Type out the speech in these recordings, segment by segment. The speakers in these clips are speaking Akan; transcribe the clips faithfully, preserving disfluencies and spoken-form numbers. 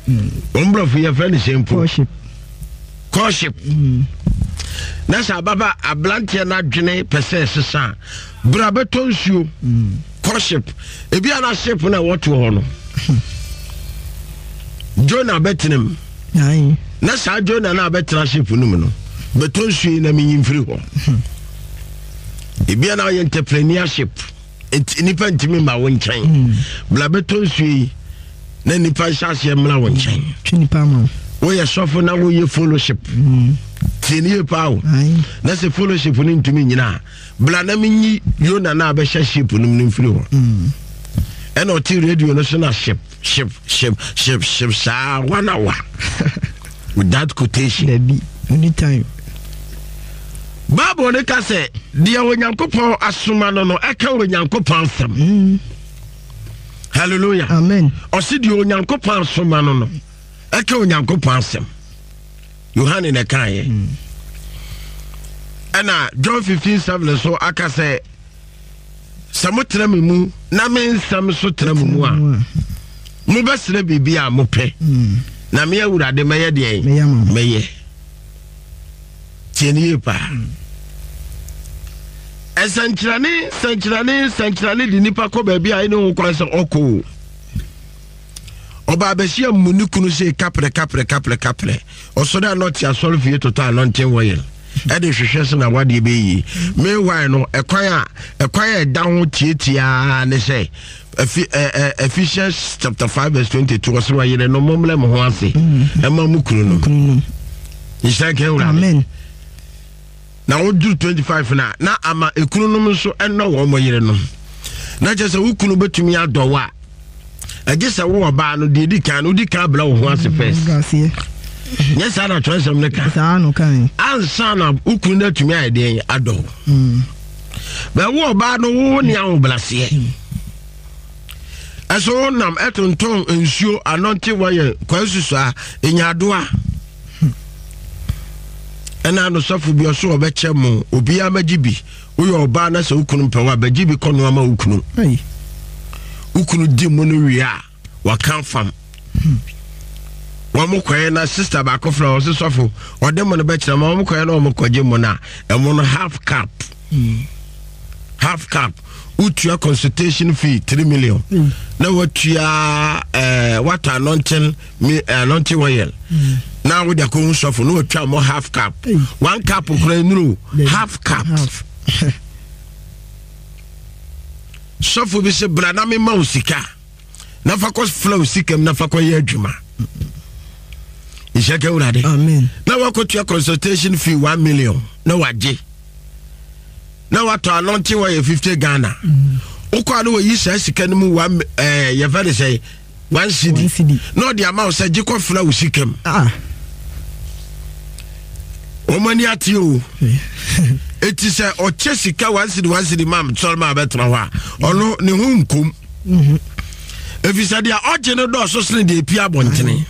Umbro for your friend shampoo. Courtship. Courtship. Nasa baba ablantia na dwene pese sesa. Brabeton su. Courtship. Ebi ana ship na what to hono. Jonah betinem. Aye. Nasa Jonah na betra ship no no. Beton su na minyin free ho. Ebi ana entrepreneurship. Nipa ntimi ma won nkyɛn bla beton sui na nipa hyase mla won nkyɛn nipa ma wo yɛ sɔfo na wo yɛ fellowship tinie pa wo na se fellowship ni ntumi nyina bla na minyi Yona na abɛhyɛ ship no mfiri ho ɛna ɔti radio no so na ship ship ship ship ship sa wana wa with that quotation baby anytime Bible ne ka se dia onyankopon asoma no no eka onyankopon asem. Mm. Hallelujah. Amen. Osi dia onyankopon asoma no no eka onyankopon asem. Yohane ne kan ye. Mm. Ana John fifteen seven so aka se samotra memu na men sam so tra memu a. Mo besre bibia mo pe. Mm. Na me awurade meye de meye. Tienie pa. Esanchirani, sanchirani, sanchirani di nipa ko baby a ino kwa se oko. Oba abehia munukunu se kapre kapre kapre kapre. Osoda not ya solve total anointing oil. E de hwehwe se na wade be yi. Meanwhile no ekwan a ekwan a da ho tietia ne se Ephesians chapter five verse twenty-two so wayere no momle mo ho ase. E ma mukunu no. Amen. Na wodu twenty-five na na ama ekununum so eno wo moyere no na je se wukunu betumi adowa age se wo oba no de di kan no di kan bla wo ho ase first yes ana transem ne kan sa no kan ansa na wukunu na tumi ade ado mm ba wo oba no wo ni an blase aso nam etonton ensuo anonte waye kwansusu a enyadoa ena no sofu bi oso obeche mu obi amagibi uyo oba na se ukunu mpawa bagibi kono ama ukunu ai ukunu di mu no wi a wa kan fam wa mo kwae na sister ba ko fra o se sofu ode mo no beche ma mo kwae na o mo kwaje mu na e mo no half cup half cup utua consultation fee three million mm. na watua eh water anointing me anointing oil mm. now we dey come suffer no watua more half cup hey. One cup kura nuru half cup half. Suffer bi se brana me ma usika na fakos flow sikam na fakwa ye adwuma ishaka urade amen na wakotua consultation fee one million na waje na wato anointing oil fifty Ghana ukwa no yi sa sika no mu one eh ye very say one cedi no the amount say jiko fla usikam ah o mani ati o eti say o che sika one cedi one cedi mam tol ma betra ho a ono ne hu nkom mhm efi say dia oje no do so sene de pia bontene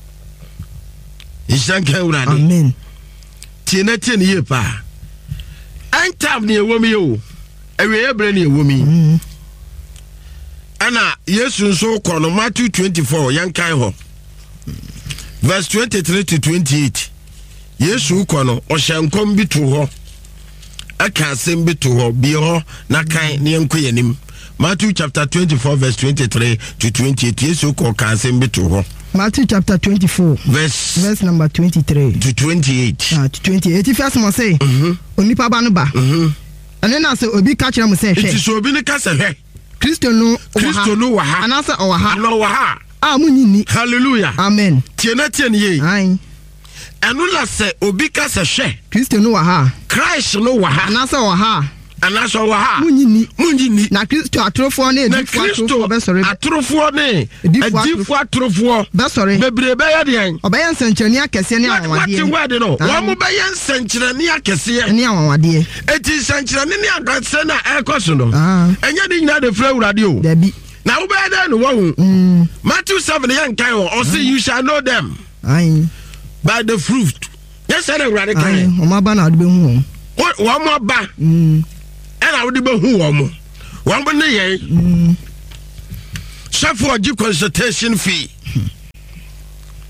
isanka urade amen tiene tiene ye pa Anytime ni ewomi yo ewe ebre ni ewomi ana Yesu nso kono Matthew twenty-four yankai ho verse twenty-three to twenty-eight Yesu kono o hyankom bi to ho aka asem bi to ho bi ho na kan ne enko yanim Matthew chapter twenty-four verse twenty-three to twenty-eight Yesu ko kan asem bi to ho Matthew chapter twenty-four verse verse number twenty-three to twenty-eight ah to twenty-eight if first mo say mhm onipa ba no ba mhm ane na say obi ka kire mo say hwe it is obi ne ka say hwe Kristo no Kristo no wa ha ana say o wa ha no wa ha ah munyini hallelujah amen tiena tiena ye ai anu la say obi ka say hwe Kristo no wa ha Christ no wa ha ana say o ha ana so wa ha munyini munyini na Kristo atrofo na edifo atrofo be sore atrofo ne edifo atrofo be sore bebrebe ya de obeya nsankyerani akese ne awawade what word no wa mo beya nsankyerani akese ne awawade eti nsankyerani ne akese na ekoso no enya de nyina de fra urade o dabi na wo beya da no wo Matthew seven yan kai o say you shall know them ai by the fruit yes say urade kai o ma ba na de be hu o wa mo ba mm and I would be who one one but ye. So for a consultation fee.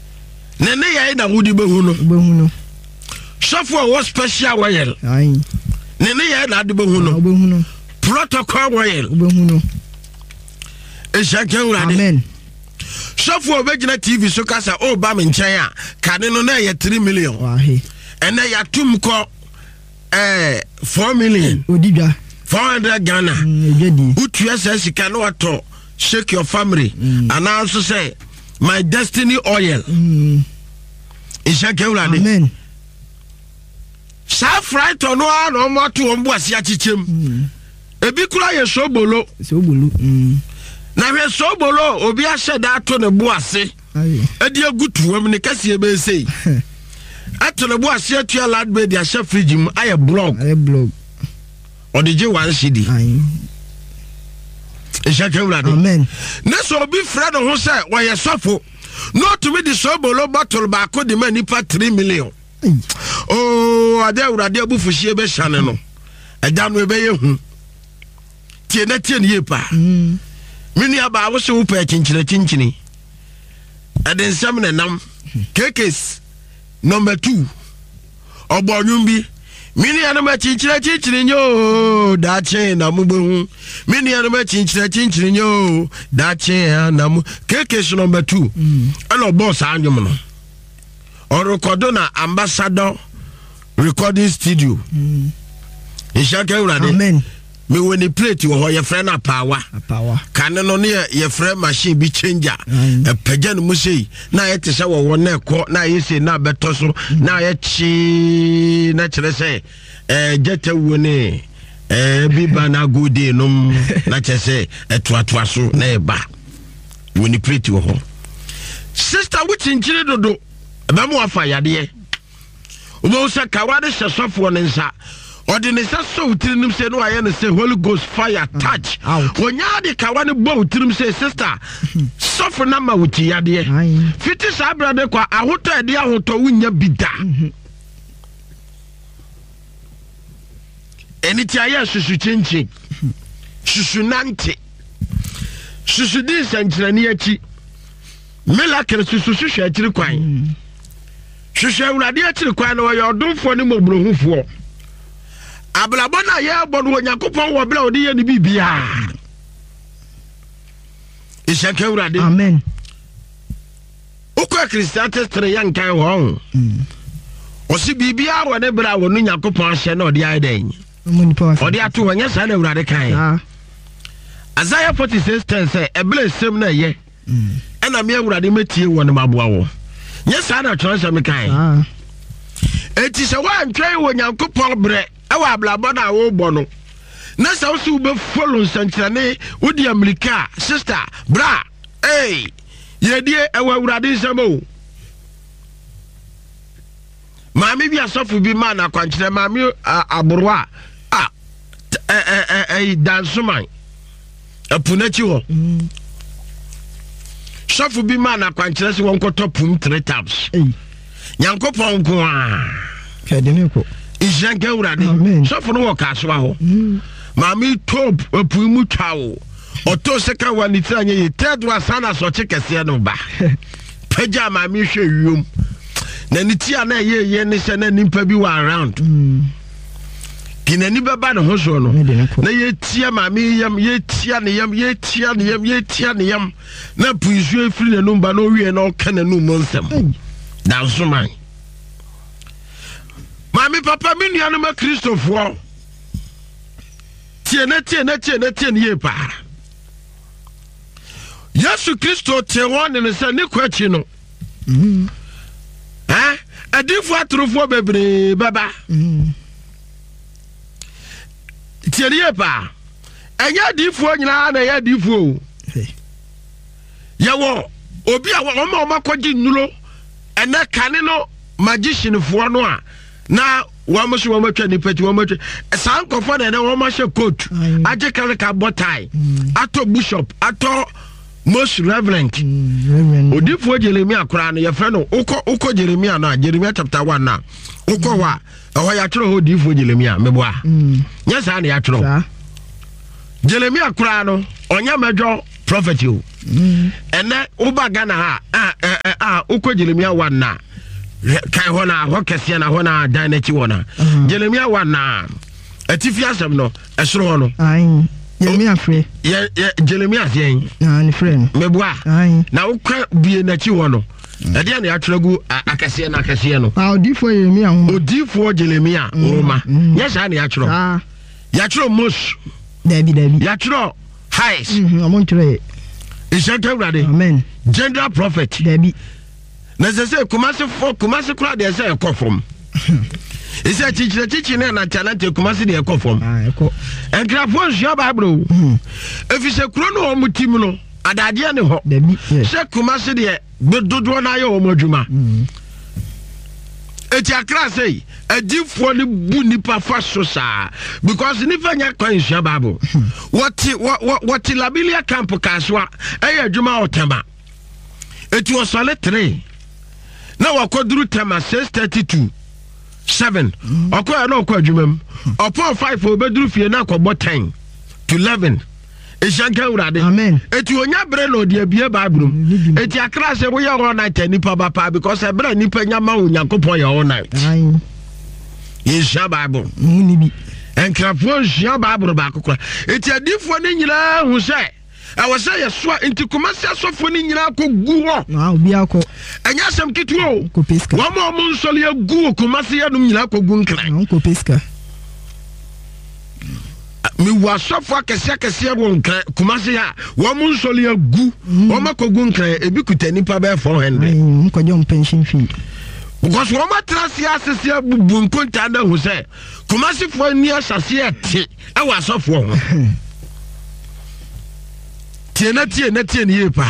ne ne yɛ na wodi behu no behu no sɔfo a wɔ special oil ai ne ne yɛ na de behu no behu no protocol oil behu no Eshake urade amen sɔfo obegyina T V so kasa o ba me nkyɛn a kane no na yɛ three million wahe ɛnɛ yatum kɔ eh four million odidwa four hundred Ghana ejedi utua sɛ sika no wato shake your family and also say my destiny oil Eshake urade amen sa fright no a no moto ombu ase akyichem ebi kura yɛ sobolo sobolo na hwɛ sobolo obi ahyɛ da ato ne bo ase edi agutuwam ne kase ebe sei ato ne bo ase atua lad be dia ahyɛ fridge mu ayɛ blog ayɛ blog odije one C D Eshake urade amen ne so obi frɛ no ho sɛ wɔyɛ sɔfo no to me the sobolo bottle ba ko de mani pa three million oh ade urade abufuhie be hyane no ɛda no ebe ye hu tie na tie ne ye pa mini aba wo se wo pa chinchire chinchini ade nsam na nam kekes number two obonwum bi mini anama chinchire chinchini nyo da chen na mu behu mini anama chinchire chinchini nyo da chen na mu kekes number two ana boss anwum no o record na ambassador recording studio Eshake urade amen me when the plate wo ye friend na power power kan no ne ye friend machine bi changer e pagya no mu sei na ye tese wo wo na ekọ na ye sei na beto so na ye chi na kire sei eh jeta wo ne eh bi bana gode no na kire etuatua so na e ba when the plate wo ho sister which injire dodo ba mu afa yade wo se kawade sesofo ne nsa ordinary so utirim say no aye say Holy Ghost fire touch onya de kawa ne bo utirim say sister suffer na ma wuti yade fiti sa brade kwa ahoto ede ahoto wunya bida eni ti aye susu chinchi susu nante susu di sankrani achi miracle susu susu achiri kwan susu awurade achiri kwan no yo odumfo ne mobrohufo ablabona ye bodo Yakobon wo bla odi ye ni bibia Eshake urade amen ukwa Christianity tre yankan ho o si bibia wo ne bra wo no Yakobon hye na odi aiden odi ato wanya sa na urade kan Isaiah forty-six ten say ebele sem na ye ena me urade metie wo ne maboa wo nya sa na twonse me kan eti se wa ntwen wo Yakobon bre awa ablabona wo bono na sa wo su be follow sankrane wodi America sister bra hey yedie ewa urade nsamo mami bi asofu bi ma na kwankyere mami aborwa ah eh eh eh dansuman apunachi ho sofu bi ma na kwankyere se won kotopum three times Yankopon ko a kedene ko Eshake urade sofu no wo ka so ho mami top apu mu twawo oto seka wani tranye ye tedwa sana so chekese no ba pagya mami hwe wiom na ni tia na ye ye ne se na nimpa bi wa around kinani beba no ho so no na ye tia mami yam ye tia ne yam ye tia ne yam ye tia ne yam na puisu efiri ne no ba no wie na o kana no mo nsem na so man mami papa mi nua no ma Christopher tie na tie na tie na tie ne ye pa Yesu Kristo tie won ne se ne kwachi no mhm eh adifu atrofo bebre baba mhm tie ne ye pa enya adifu nyina na ya adifu yawo obi a wo ma o makoji nulo ena kane no magician fo no a na wa mo so wa matwa ni pati wa matwa san kofo na na wa ma hye coat aje kare ka botai ato bishop ato most reverend odifo Jeremia kura no ye fre no uko uko Jeremia na Jeremia chapter one na uko wa ho ya tro ho odifo Jeremia meboa nya sa na ya tro Jeremia kura no onya medwo prophet o ene uba Ghana ha ah uko Jeremia one na kai ho na ho kese na ho na dan na chi ho na Jeremia one na atifi asem no esoro ho no ai Jeremia free ye Jeremia yen na ni free mebua na ukwa bie na chi ho no ade na ya tweragu akese na akese no ah odifo Jeremia ho odifo Jeremia roma yes na ya twero ah ya twero mos dabi dabi ya twero highs mhm amon twere Ishaka urade amen general prophet dabi na sese kumase fo kumase kura de se ekofom isa chichire chichine na talent kumase de ekofom ah eko enkrafo nsia bible efise kuro no omutim no adade ne ho dabi se kumase de bedodo na ye omodwuma eti akra sei adifo ni bu nipa fa so saa because nipa nya kwan nsia bible what what labilia camp kaswa eye adwuma otema eti osole three na wakoduru tema six thirty-two seven okoya na okwa adwumam opo five obeduru fie na akobọ ten to eleven eshanka urade amen eti onya bre na odi abie bible eti akra se wo ye all night nipa bapa because ebra nipa nya ma onyankopon ye all night ai yesha bible muni bi enkrafo nsia bible ba kokora eti adifo ne nyina hu se awo say yeswa enti kumase asofo ni nyina ko gu ho ah obi akọ enya sam kitwo ko peska wa mo mo nsole ya gu kumase ya num nyina ko gu nkran ko peska mi wa asofo akese akese wo nkran kumase ya wa mo nsole ya gu o ma ko gu nkran ebi kutani pa be four hundred mm ko jom pension fee because wo ma trase asese abubu nkonta da hu se kumase fo ni asase ete e wa asofo ho tiena tiena tiena ye pa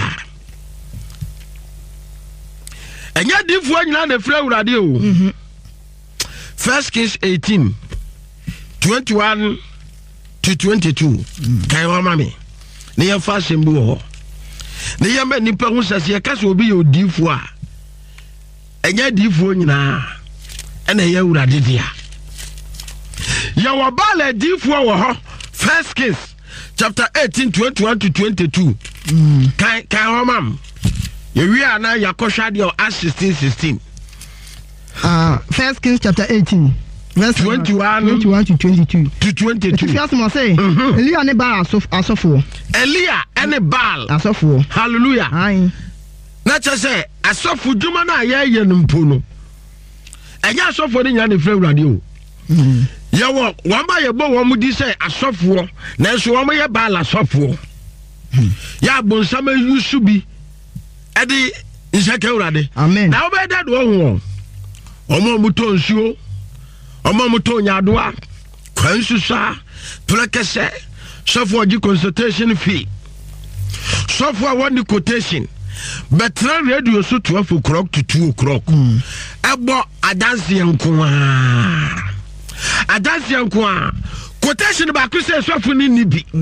enya difu anyina na fra urade o First Kings eighteen twenty-one to twenty-two kai wa mami ne ya fa sembu ho ne ya ma nipa hu sase ka so obi ye odifu a enya difu anyina ena ya urade dia ya wa bala difu wo ho First Kings chapter eighteen twenty-one to twenty-two mm kai kai homam ye wi ana yakosha de Acts sixteen sixteen ah First Kings chapter eighteen verse twenty-one twenty-one to twenty-two to twenty-two if you ask me say Elia ne Baal asof asofo Elia ene Baal asofo hallelujah ai na che say asofo djuma na ye ye mpo no enya asofo ni nya ne fra urade o mm yawo wamba ye bo wo mudi say asofo na so wo ye Baal asofo ya bonsama yusu bi edi Ishaka urade amen na obeda do ho omo muto nsuo omo muto nyadoa kwansusa plekese sofo gi consultation fee sofo one quotation but radio so twelve o'clock to two o'clock ebo adanse enko a adanse enko a quotation ba ko se sofo ni ni bi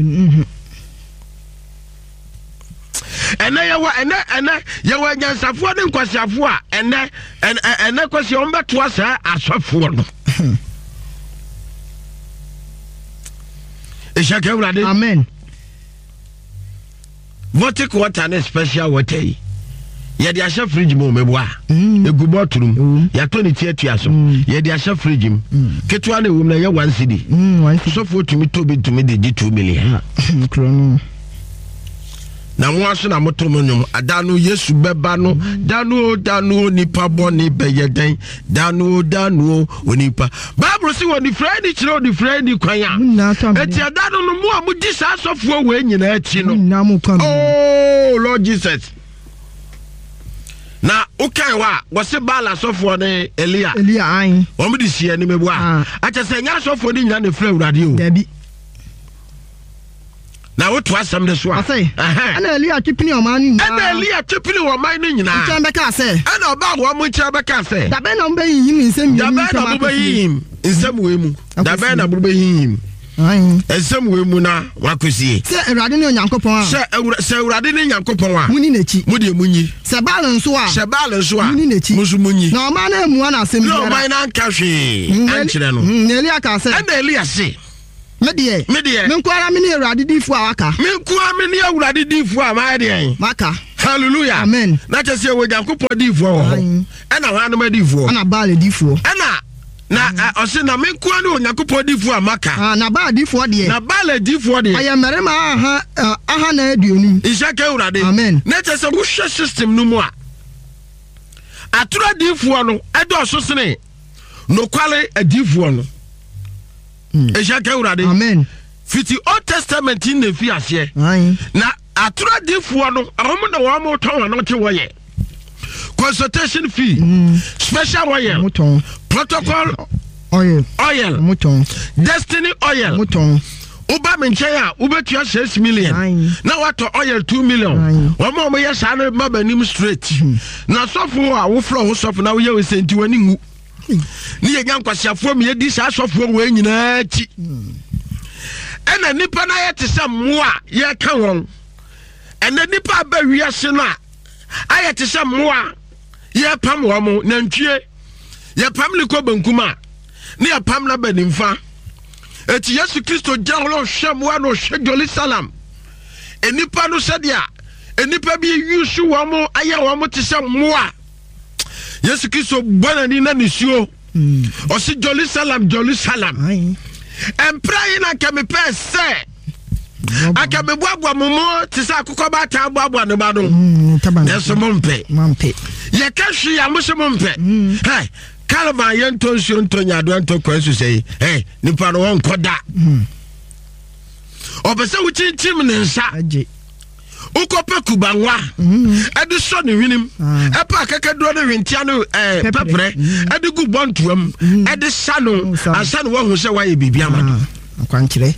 ene yawa ene ene yawa nyansafo ne nkwasiafo a ene ene kwasi o mbeto asa asofo no Ishaka urade amen vote water na special water yi ye de asha fridge mo meboa mm. egu bottlum mm. ya to ni tietua so mm. ye de asha fridge m mm. ketwa na ewum na ye one cedi mm one cedi so for to me to be to me de two million krono na mo aso na moto mo nyum adanu Yesu beba no danu danu nipa boni beyeden danu danu onipa Bible si woni friend chiro di friend kwanya eti adanu no mo amudi sa asofo we nyina achi no na mo kwa oh Lord Jesus na ukai wa wose Baal asofo ne Elia Elia ai omudi sie ni mebua acha se nya asofo ni nyina ne fra urade o dabi na woto asam de so a ana Elia chipini o man ni ana Elia chipini o man ni nyina ncha beka se ana oba wo mo ncha beka se da be na mbe yim nsem da be na mbe yim nsem we mu da be na mbe yim ai nsem we mu na wakosie se Ewurade ne Onyankopon a se se Ewurade ne Nyankopon a muni nechi mu de munyi se Baal nso a se Baal nso a muni nechi musu munyi na o man na emu na asem no man na nka hwe ankyere no na Elia ka se ana Elia se me de me de me nkwara me ne Ewurade difu a waka me nkwara me ne Ewurade difu a ma de maka hallelujah amen na che se wo Nyankopɔn difo ho ɛna hanom difo ana baale difo ɛna na ɔse na menkoa ne Nyankopɔn difo amaka ah na baale difo de na baale difo de aye merema aha aha na aduonum Isaka urade amen na che se wo hwɛ system no mu a atura difo no ɛdɔ so sene no kwale adifo no Isaka urade amen fiti Old Testament in the fi ase na atura difo no ɔmo na wɔn tɔn no te wɔyɛ consultation fee mm. special oil Mouton. Protocol oil oil Mouton. Destiny oil Mouton. Uba menchen a ubetua six million na wato oil two million wo mo mo ye sa na mabanim straight mm. na sofo a wo fro ho sofo na wo ye we senti wani ngu ni ye nyankwasiafo me ye di sa sofo wo nyina ti ena nipa na ye te se mo a ye ka won ena nipa ba wiase na aye te se mo a ye pam wo mo nantwie ye pam liko bankuma ne ye pam na banimfa eti Yesu Kristo jalo hwem wa no hwe Jerusalem enipa no sedia enipa bi yusu wo mo aye wo mo te se mo a Yesu Kristo bwana ni na nisuo o si Jerusalem Jerusalem empray na keme pe se aka me boabua momo te se akukọ ba ta boabua ne ba no yeso mompe mompe ye ka hwe ya mo se mompe hey kalma ye nto nsuo nto nyado nto kwansu sei hey nipa no won koda obese wo chinchim ne nsa ukope kubanwa edi so ne hwinim epa akakado ne hwentia no eh pepre edi gu bontuam edi sano ansa no wo se waye bibia ma akwankyere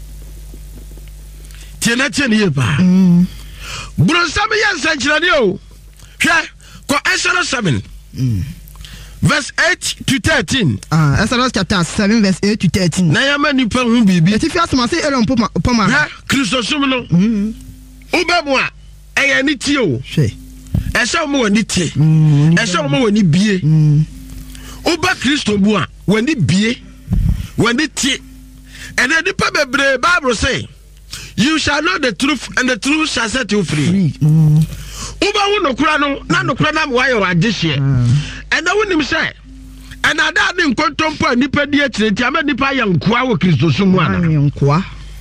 tiena tiena ye ba bro sabe ye sankyerade o hwe ko Exodus seven verse eight to thirteen. Ah, Exodus chapter seven verse eight to thirteen. Na ya mani pa hu bibi. Eti fi asoma se Aaron poma poma. Ha, Kristo sum no. Mhm. Ubemu a eya ni tie o. Hwe. Ese mo wani tie. Ese mo wani bie. Mhm. Uba Kristo bu a wani bie. Wani tie. And then the Bible Bible say, you shall know the truth and the truth shall set you free. Mhm. Uba wo no kura no, na no kura na wa yo agehye. And I wouldn't say, and I didn't contemplate nipa di etire ti ama nipa ya nkwa wo Kristo sumu ana nkwa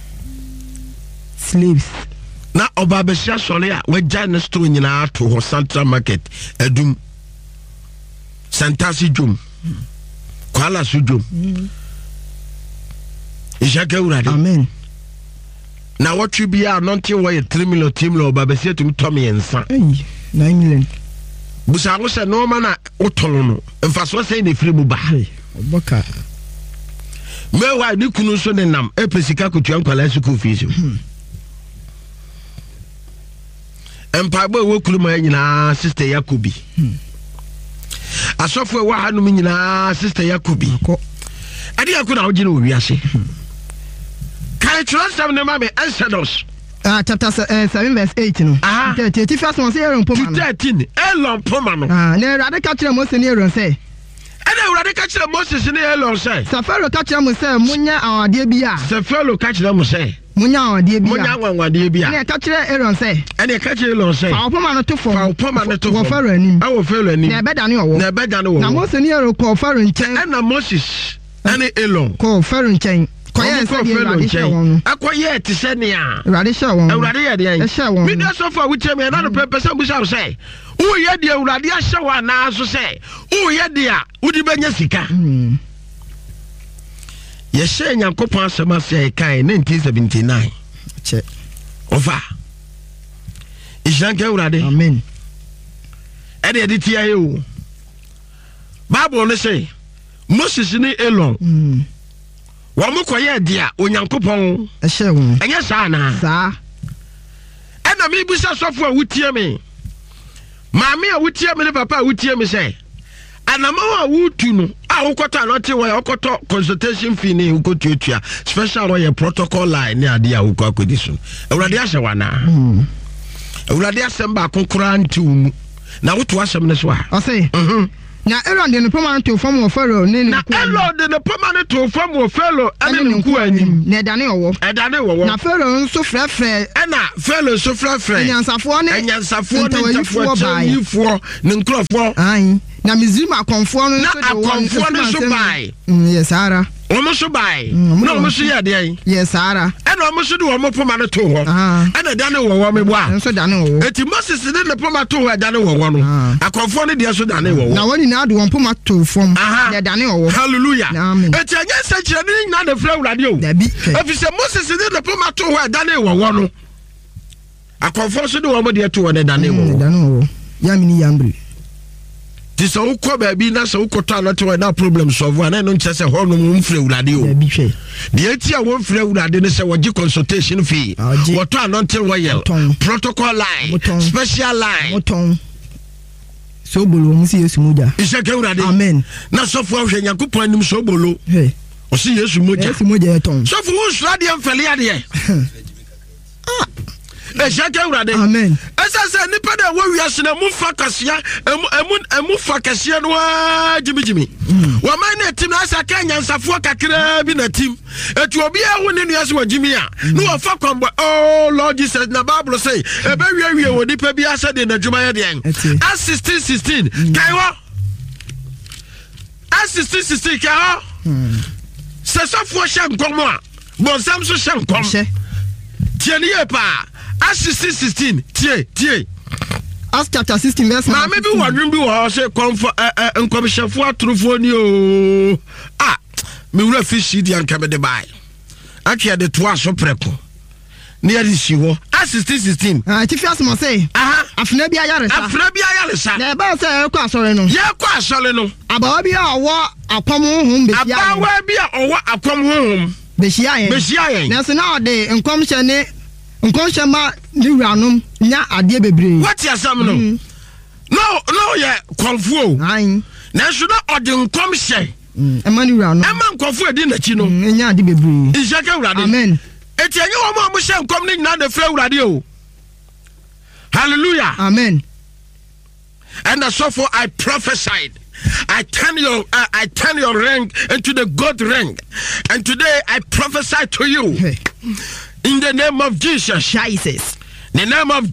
slaves na obabeshia sole a we jana store nyina to ho Central Market adum Santasi jum kwala sujum Isaka urade amen na what you be are not why three million team lo obabeshia tum tomi ensa nine million busa ngo se no mana otono no mfa so se ne firi mu ba oboka me wa ni kunu so ne nam epesika kotua nkwala school fees empa bo wo kulu ma nyina sister Yakobi asofo wa hanu nyina sister Yakobi ade yakuna ogine wo wiase kai trust them ne ma me Exodus Ah, chapter uh, seven verse eight no. Ah. thirty first one say Aaron poma no. thirteen Aaron poma no. Ah, na Awurade ka kire Moses ne Aaron say. Ana Awurade ka kire Moses ne Aaron say. Safaro ka kire mo say munya awade bia. Safaro ka kire mo say. Munya awade bia. Munya awade bia. Na ka kire Aaron say. Ana ka kire Aaron say. Fa poma no to fo. Fa poma no to fo. Wo Faro anim. Ah wo Faro anim. Na beda ne wo. Na beda ne wo. Na Moses ne Aaron ko Faro nchen. Ana Moses ana Aaron ko Faro nchen. Koye se di Awurade hye won. Akoye te se ne a. Awurade hye won. Awurade ye de an. Hye won. Me dey so for we tell me na no pepesa bu sha say. Wo ye de Awurade hye won na so say. Wo ye de a wo di benya sika. Mm. Ye hye Nyankopon asema say kai nineteen seventy-nine. Che. Over. Ishanke Awurade. Amen. E de de tia ye o. Bible no say Moses ni Aaron. Mm. Wa mo koye dia Onyankopon ehye won enye sa na sa ena me busa sofo a wutie me maame a wutie me ne papa a wutie me say anama a wutu no a wokota no te wo yokoto consultation fee ne wokotuatua special wo ye protocol line ne ade a wokọ akodi so Awurade ahye wana mm Awurade asem ba konkora nti wu na woto asem ne so a o say mhm na Aaron de no permanent to form of Pharaoh ne na Aaron de no permanent to form of Pharaoh ene ne ku anim na edane owo edane wowo na Pharaoh nso frɛfrɛ ena Pharaoh so frɛfrɛ nyansafo ne nyansafo ne ntafo tɛyifo ne nkrɔfo ai na Misrim akonfo no so de won akonfo no so bai yes ara omo so bai na omo so yɛ de yes ara ena omo so de omo permanent to ho ena dane wowo me bo a nso dane wowo eti Moses de ne permanent to ho dane wowo no akonfo no de so dane wowo na woni na de won permanent to form de dane wowo hallelujah eti anya se kire ni na de fra urade o efise Moses de ne permanent to ho dane wowo no akonfo so de omo de to ho dane wowo dane wowo ya mini yambre ti so ukọ baabi na so ukọta na to na problem solve na no nche se ho no mfre urade o bi hwe de eti a wo mfre urade ne se wogi consultation fee woto anointing oil protocol line special line moton so bolo mu si Yesu moja ise ke urade amen na so fo hwe Yakobon anim so bolo he o si Yesu moja Yesu moja eton so fo wo surade mfele ade ah e shake urade amen esa se nipa da wo wiase na mu fa kasia emu emu emu fa kasia no a jimijimi wa man na tim na asa ka nyansafo kakra bi na tim etu obi ehu ne nu ase wa jimi a no wa fa kwambo oh Lord Jesus na Bible say e be wie wie wo nipa bi asa de na dwuma ye de en as sixteen sixteen kai wo as sixteen sixteen kai wo se sofo hye nkomo a bon sam so hye nkom tieni e pa as sixteen sixteen tie tie as chapter sixteen verse na maybe wadwin bi wo say comfort nkomshefo atrofo ni o ah me wura fish di anka me de bai akia de to aso preko ne yadi si wo as sixteen sixteen ah ti fias mo say aha afuna bi ayare sa afuna bi ayare sa na ba say e kwa asore no ye kwa asore no abawa bi a wo akwam honhom be ya abawa bi a owo akwam honhom be shia yen be shia yen na so na ode nkomhye ne nkomhye ma ni wuranom nya ade bebre what yasam no no no ye konfuo ai na so na ode nkomhye ema ni wuranom ema nkomfuo edi na chi no nya ade bebre ishaka urade amen eti enye wo mo mo hye nkom ni nyina na fra urade o hallelujah amen and so for I prophesied I turn your uh, I turn your ring into the God ring and today I prophesy to you hey. In the name of Jesus Jesus the name of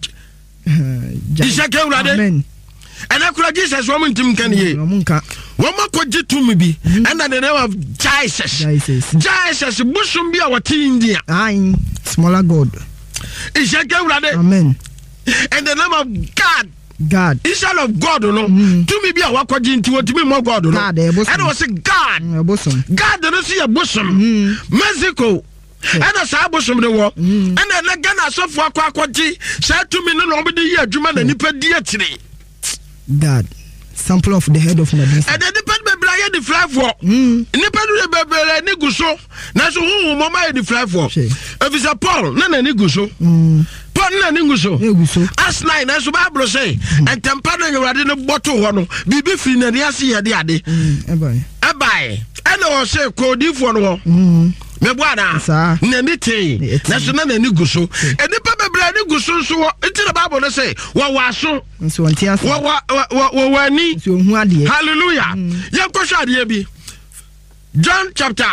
Ishaka urade amen and akura Jesus wo muntim kan ye wo munka wo makoje tumi bi and the name of Jesus Jesus Jesus busum bi a wati India ai smaller God Ishaka urade amen and the name of God God instead of God no to me be a wakoji nti wotimi mo God no God e bosom and was God e bosom God no see a bosom Mexico and a sa bosom de wo and na Ghana so for akwakoji say to me no no be di adwuma na nipa di atire God sample of the head of Medusa and the nipa be bra ye di fly for nipa do be be ni guso na so hu mo ma ye di fly for if is a Paul na na ni guso Paul na ni guso as nine na so Bible say and tempa no yewade no bottle ho no bibi firi na ni ase ye de ade e bai e bai e na o say kodifo no ho me boada na ni tei na so na ni guso e nipa bebra ni guso so enti na Bible no say wa waso nso antia wa wa wa wani nso hu ade hallelujah ye ko hwa ade bi John chapter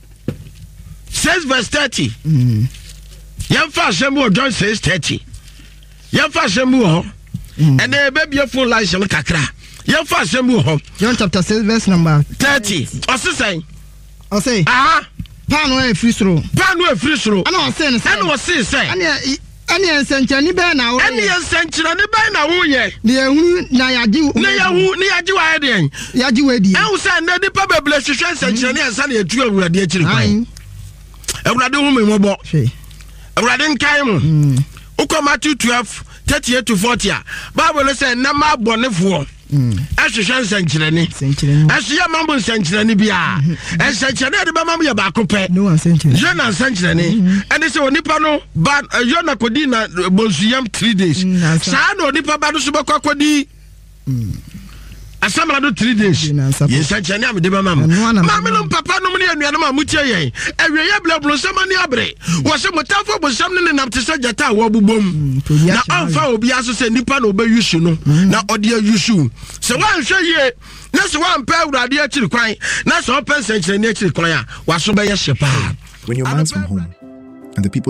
six verse thirty mm. Yamfa asemu John six thirty Yamfa asemu ho and e be beautiful license kakra Yamfa asemu ho John chapter six verse number thirty osisen osei aha pano e free soro pano e free soro ana osei say ana osei say ana ani ensanchani be na wo ani ensanchani be na wo ye ne ehu na yaji ne yahu ne yaji wa den yaji we di ehu say na nipa beble hwehwe ensanchani ensa na etu awurade akiri kwan awurade hu me mobo awurade nkai mu uko Matthew twelve thirty-eight to forty a Bible say na ma bonefo ahwehwe ensanchani ahwehwe mambo ensanchani bia ensanchani de ba mambo ya ba kopɛ no ensanchani Jona ensanchani and say onipa no ba Jona kodi na bonsuyam three days saa na onipa ba no so bakɔ kodi asamra do three days yensa chane am de mama mama no papa no me anuano ma mutie yen awie ye blablo sama ne abre wo se motafo bosam ne nam te se jata wo bubom na amfa obi aso se nipa no be yusu no na ode yusu se wan hwe ye na se wan pa awurade akiri kwan na se open senchire ne akiri kwan a waso be ye shepa. When you're miles from home and the people